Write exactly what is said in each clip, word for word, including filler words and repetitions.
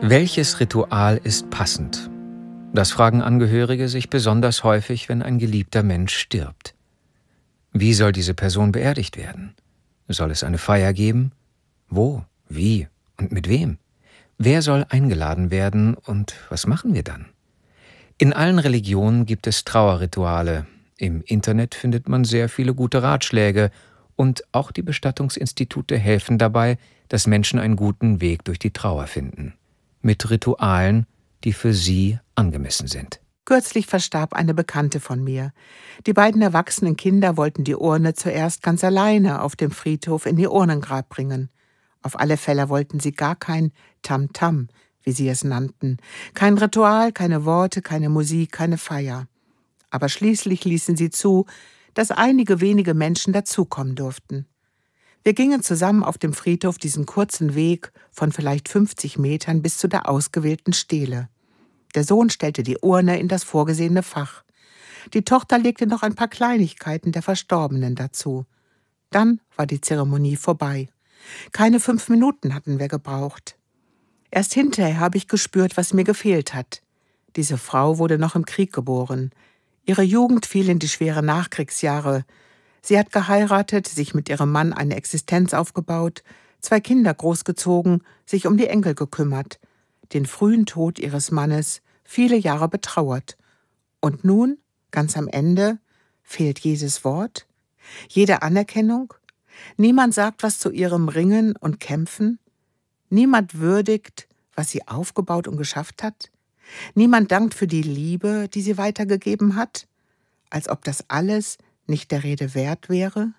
Welches Ritual ist passend? Das fragen Angehörige sich besonders häufig, wenn ein geliebter Mensch stirbt. Wie soll diese Person beerdigt werden? Soll es eine Feier geben? Wo, wie und mit wem? Wer soll eingeladen werden und was machen wir dann? In allen Religionen gibt es Trauerrituale. Im Internet findet man sehr viele gute Ratschläge und auch die Bestattungsinstitute helfen dabei, dass Menschen einen guten Weg durch die Trauer finden. Mit Ritualen, die für sie angemessen sind. Kürzlich verstarb eine Bekannte von mir. Die beiden erwachsenen Kinder wollten die Urne zuerst ganz alleine auf dem Friedhof in ihr Urnengrab bringen. Auf alle Fälle wollten sie gar kein Tamtam, wie sie es nannten. Kein Ritual, keine Worte, keine Musik, keine Feier. Aber schließlich ließen sie zu, dass einige wenige Menschen dazukommen durften. Wir gingen zusammen auf dem Friedhof diesen kurzen Weg von vielleicht fünfzig Metern bis zu der ausgewählten Stele. Der Sohn stellte die Urne in das vorgesehene Fach. Die Tochter legte noch ein paar Kleinigkeiten der Verstorbenen dazu. Dann war die Zeremonie vorbei. Keine fünf Minuten hatten wir gebraucht. Erst hinterher habe ich gespürt, was mir gefehlt hat. Diese Frau wurde noch im Krieg geboren. Ihre Jugend fiel in die schweren Nachkriegsjahre. Sie hat geheiratet, sich mit ihrem Mann eine Existenz aufgebaut, zwei Kinder großgezogen, sich um die Enkel gekümmert, den frühen Tod ihres Mannes viele Jahre betrauert. Und nun, ganz am Ende, fehlt jedes Wort, jede Anerkennung. Niemand sagt was zu ihrem Ringen und Kämpfen. Niemand würdigt, was sie aufgebaut und geschafft hat. Niemand dankt für die Liebe, die sie weitergegeben hat, als ob das alles nicht der Rede wert wäre?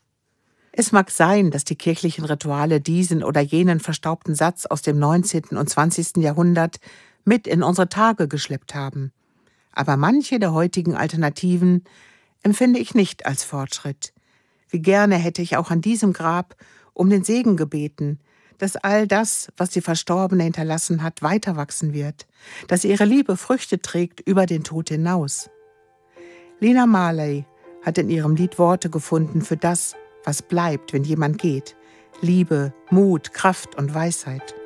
Es mag sein, dass die kirchlichen Rituale diesen oder jenen verstaubten Satz aus dem neunzehnten und zwanzigsten Jahrhundert mit in unsere Tage geschleppt haben. Aber manche der heutigen Alternativen empfinde ich nicht als Fortschritt. Wie gerne hätte ich auch an diesem Grab um den Segen gebeten, dass all das, was die Verstorbene hinterlassen hat, weiter wachsen wird, dass ihre Liebe Früchte trägt über den Tod hinaus. Lena Marley hat in ihrem Lied Worte gefunden für das, was bleibt, wenn jemand geht. Liebe, Mut, Kraft und Weisheit.